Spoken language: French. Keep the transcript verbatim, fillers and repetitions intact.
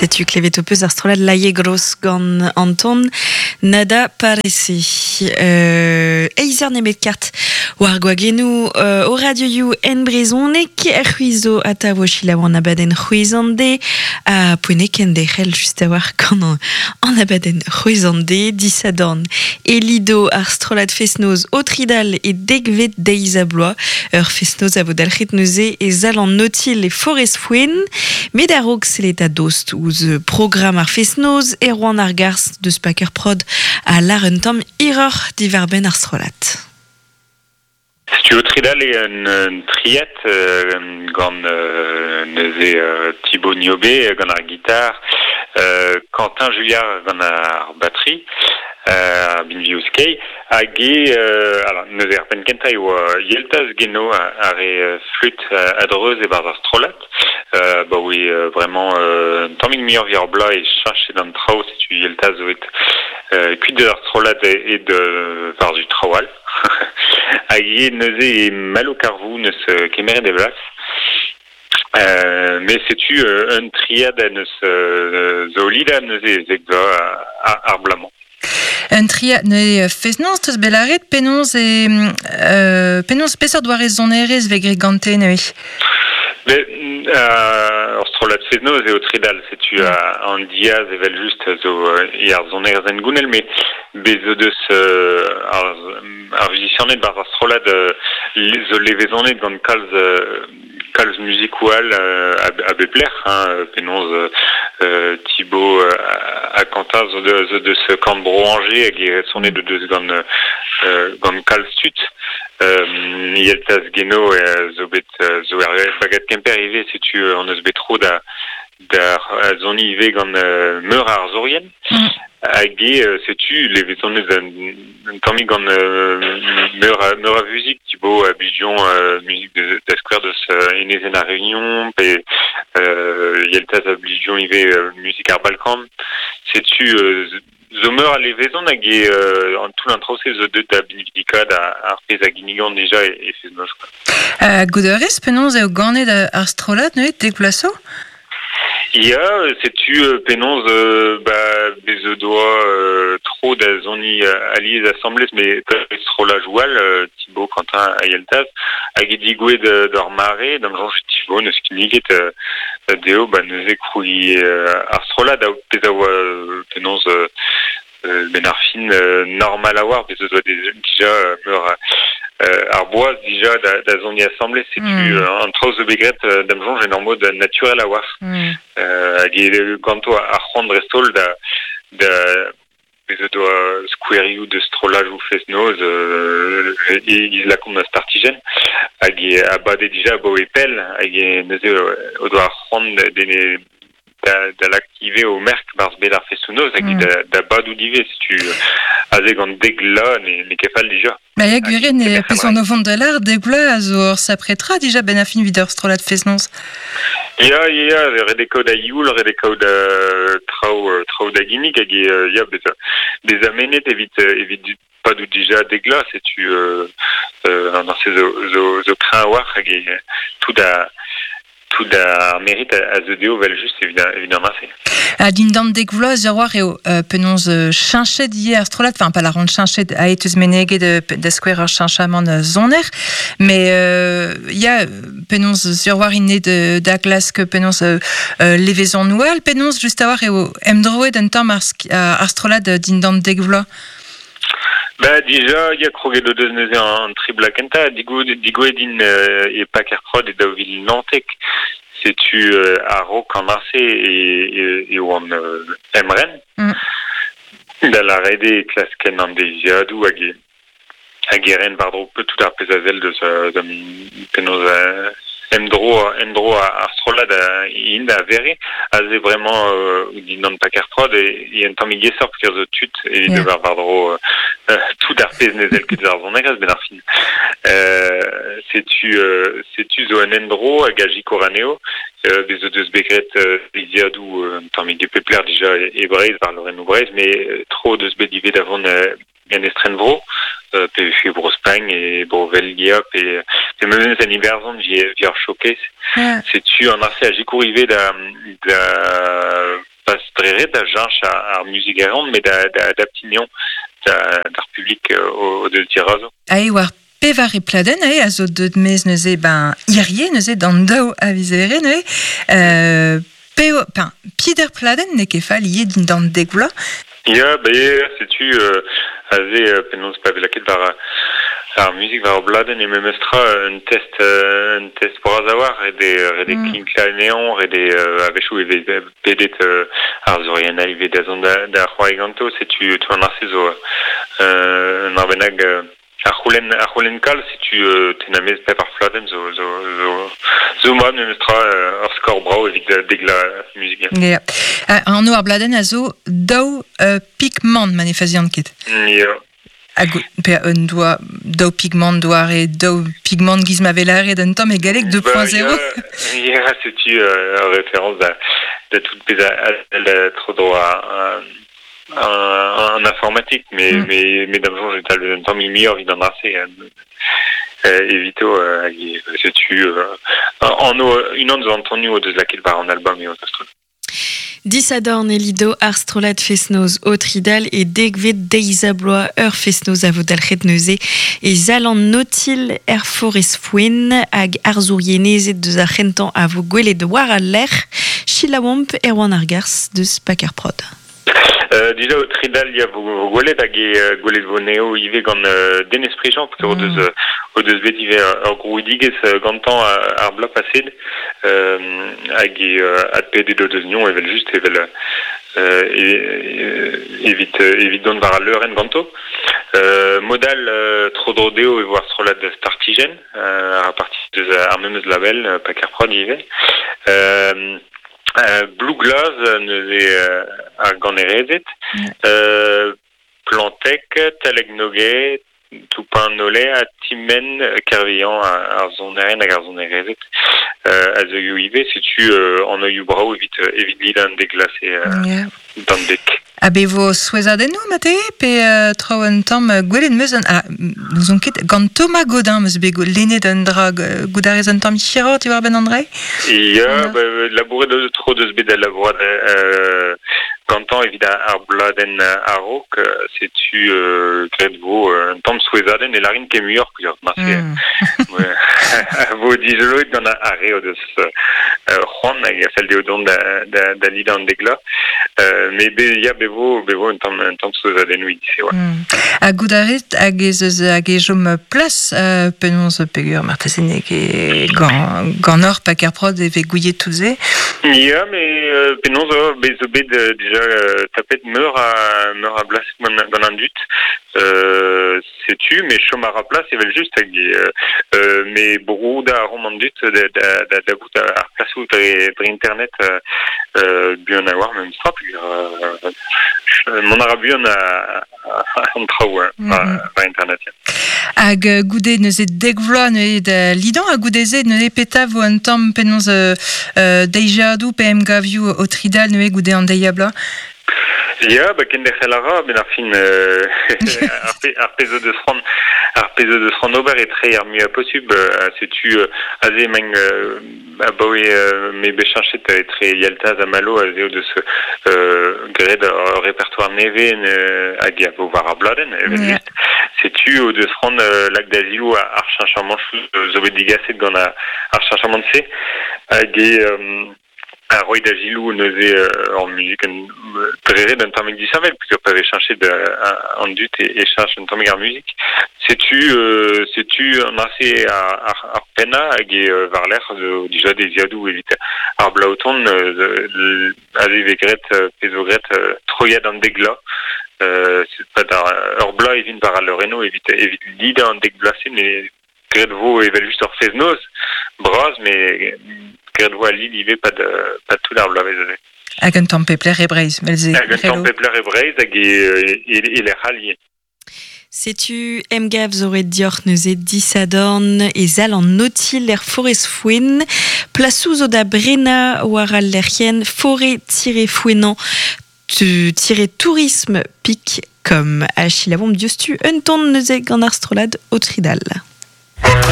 C'est-tu clevetopus astrolad laie-gros gant Anton nada paresi. Euh, Eiser nemet kart war gwagenu euh, o radio you en brezonek erhuizo ata wochila wan abaden huizande a poenek en dechel just a war kan an abaden huizande disadorn elido astrolad fesnoz o tridal e degvet deiza bloa ur fesnoz a vodal chetneuze e zal an notil e forest fouen met darog selet a dost ouz program ar fesnoz e roan ar gars de spaker prod a larentam iror diverben ar strolat. Stu tridal e un, un triet euh, gant euh, neuze euh, Thibaut Niobé gant ar guitare, euh, Quentin Julliard gant ar batterie, euh, binvi ouskei, hag e, euh, alors, neuze ar penkentai oa yeltaz geno ar e flûte adreuse e barz ar strolat, euh, bah oui, euh, vraiment, euh, tammig mior vi ar bla e chache d'an trao, setu yeltaz oet euh, kuit de ar strolat e de barz du traoal. Hag e neuze e malo karvou neus kemeret e vlas. Euh, mais c'est-tu euh, un triade à neus euh, zolida neuze zegza ar, ar blamant. Un triade ne fesnoz teus belaret penons e euh, penons pesor doare zonerez vegre gante neue. Mais euh, strolat fesnoz e o tridal, c'est-tu mm. an diaz evel just zo e ar zonerez en gounel, mais bezo deus euh, ar, ar vizianet bar ar strolat euh, zo levezonet gant kalz euh, kalz musicoual euh, a, a bepler, hein, penons euh, Thibaut euh, a Quentin zo de, zo de ce camp broanger hag e sonnet de deus gant euh, gant kalz tut. Euh, yeltaz geno e zo bet zo er bagat kemper ive setu an eus betro da da zoni ive gant uh, meur ar zorien mm. hag e setu levezonez un tammig gant uh, meur a meur a vuzik Thibaut a bidion uh, musique de da skwer deus uh, enezen a Réunion pe uh, yeltaz a bidion ive uh, musique ar Balkan setu uh, zo meur a levezon hag e euh, an tout l'introse zo deut da binvidikad ar pez a ginigan deja e, e fez noz. Uh, Gouderez penons eo ganet ar strolat neuet dek plaso? Ya, setu euh, penons euh, ba, bezo doa euh, tro da zoni uh, aliez assemblez, mais strola joual, euh, Thibaut, Quentin, a yeltaz, hag e digouet d'ar mare, d'am janj Thibaut, neus kiniget uh, deo, ba neuze kroui uh, ar strola, da pez a oa uh, penons uh, uh, ben ar fin uh, normal a war, bezo doa deja uh, meur uh, ar boaz dija da, da zoni assemblez, setu mm. uh, an traoz de begret uh, d'am janj en mode naturel a war. Mm. Uh, hag e ganto ar c'hoant drestol da, da bezo doa skouerioù de strolaj ou fesnoz euh, e giz lakomp da startigen hag e abade dija bo e pel hag e neuze o doa ar c'hoant dene da, da l'activer au merk barz bet ar fesnoz hag e mm. da, da badou dive setu aze gant deg la ne, ne kefal dija. Ma ya gwirien e pez an ovant da lar deg la a zo ur sapretra dija ben a fin vid ur strolat fesnoz. Ya, ya, ya, redekaout a youl, redekaout a trao, trao da gimmick, hag e, ya, bez, bez amenet evit, evit pas du dija degla, setu, euh, euh, an ar se zo, zo, zo kren a war, hag e, tout da, tout da mérite a, a zo deo vel just evidemment ase. A din dam deg vloaz ur war eo uh, penons uh, chinchet ie ar strolat, enfin pas la ronde chinchet a eteus meneget de, de skouer ar chinchamant uh, zoner, mais euh, ya penons ur war inne de, da glask penons uh, uh, levezon noual, penons just a war eo emdroet un tamm ar, ar strolat uh, din dam deg vloaz. Bah déjà, il y a crogué de deux neuze en triple kenta, digo digo edin euh, et paker prod et davil nantek. C'est tu euh, à Roc en Marseille et et, et on euh, Emren. Mm. Dans la rede classe ken en desiadou hag hageren pardon peu tout ar pesazel de ce de penos endro endro ar strolad in a vere aze vraiment euh, din nan paker prod et et en tammig gesor ker zo tut et de var pardon euh, tout ar pez nezel ket ar zonegaz ben ar fin. Euh, c'est tu euh, c'est tu zo en endro hag a jikoraneo euh, bezo deus begret euh, liziadou euh, tammig de pepler déjà e breiz par Lorraine breiz mais euh, trop deus bet divet avon euh, en estren vro euh, pe fe brospagne et brovel giap et pe même an iberzon vi vi ar choqué. Yeah. C'est tu en arse a jikourive da da dreret da janch ar musique errant, mais d'opinion d'ar public au de tirazo. Aïe, war pevar e pladen, aïe, a zo deud mez neuze, ben, irie, neuze, dan dao avizere, neuze, euh, peo, ben, pieder pladen, ne ket fa lié din dan degvla. Ya, ba, setu, euh, aze, penons pa velaket var ar musique var bladen e memestra un test, euh, un test pour azawar, et des, et des mm. kinkla neon, et des, euh, avechou, et des, pedet, euh, ar zorien aive da zon da, da c'hoai ganto, setu, tu an arsezo, euh, un arbenag, euh, Ar c'houlenn, ar c'houlenn kal, si tu euh, t'en amez pep ar fladen, zo, zo, zo, zo ma nemestra euh, ar skor brao evit degla musique. Yeah. Uh, an o ar bladen a zo daou uh, pigment manifeziant ket. Yeah. Hag pe un doa daou pigment doar e daou pigment giz ma velare d'un tom egalek deux point zéro. Yeah, c'est tu euh, référence da, da tout peza trop droit en, en informatique, mais mm. mais mais d'abord j'étais le temps meilleur il en a assez euh, évito euh, c'est tu euh, en une onde entendu au de laquelle par en album et autre chose. Disadorn e lido ar strolat fesnoz o tridal e degvet deizabloa ur fesnoz a vodalc'het neuze e zalan notil er forez fouen hag ar zourienezet deus ar c'hentan a vo gwelet war al ler chilawamp er wan ar gars deus paker prod. Euh, déjà au tridal il y a vos gwelet hag e gwelet vo neo ive gant euh, den esprijan parce que o deus o deus bet ive ur grouidigez gantan ar bla pased euh, hag e ad pedet o deus nion evel just evel euh, evit evit don var al leuren ganto euh, modal euh, tro drodeo e voar strolat startigen euh, ar parti deus ar memeus label paker prod ive euh, Uh, Blue Glass neuze uh, ar ganerezet, uh, Plantek, Taleg Noguet, Toupin Nolé, a Timen, Kervian, ar zoneren hag ar zonerezet, uh, a zo yo ive, setu uh, an oioù brao evit, evit lid an deglas e uh, yeah. Dan dek. A be vo souezadenno, mate, pe uh, tro un tamm gwelet meus an... Ah, nous on ket gant Thomas Godin meus be lene d'un dra goudarez un tamm chiro, tu war ben André? Ya, ba, labouret de tro deus bet da labourat euh, gantan evit ar bladen a-raok, setu euh, gret vo un tamm souezaden e larin ket muioc'h, kuit marse. Vo dijoloet gant ar reo deus c'hoant hag a sal deodon da, da, da lid an degla. Euh, mais be, ya bevo, bevo un tamm, un tamm souezaden oui, c'est ouais. Mm. A goudaret hag ez hag e jom plas uh, penons pegur martezenek e gant, gant or paker prod e ve gouillet touze. Ya, mais euh, penons o bez o bet euh, déjà euh, tapet meur a meur a blas gant an dut. Euh, sais-tu, mais chom ar plas evel just hag euh, euh, mais brou da rom an dut da da da da bout ar plasou dre internet euh, euh, buan a war même strap euh, mon ara buan a an traoù par internet. Hag goude neuze degvloa neuze lidan a goudeze neuze peta vo un tamm penons euh, euh, deijadou P M gavioù o tridal neuze goude an deiabla. Ya, ba ken dec'h ara, ben ar fin euh, ar pezo deus c'hoant ar pezo deus c'hoant ober e tre ar mu a posub euh, setu euh, aze meng euh, a baoe euh, me bechanchet e tre yaltaz a malo aze o deus euh, gred ar repertoire neve euh, hag a vo war ar bladen evel just setu o deus c'hoant euh, lag d'azilou ar chanchamant zo bet digaset gant ar chanchamant se hag e euh, a roi d'agilou neuze euh, en musique dreret d'un tammig disavel puisque pave chercher de en dut et, et cherche un tammig ar musique sais-tu euh, sais-tu en assez à à pena hag e var l'air déjà des yadou evit ar blaoton euh, aze vegret pezogret troia dan degla euh, c'est pas dar ur bla evit var al reno evit evit lid an deglase mais gret vo evel just ur feznoz braz mais gret vo a lid ive pas de pas tout ar blavez aze. Hag un tamm pepler e breiz, melze. Hag un tamm pepler e breiz hag e l'er halye. Setu emgav zoret diorc'h neuze disadorn e zal an notil er forez fouen, plasou zo da brena war al lerien forêt tiré fouenant tiré tourisme pic comme a chilavomp diostu un ton neuze gant ar strolad o tridal.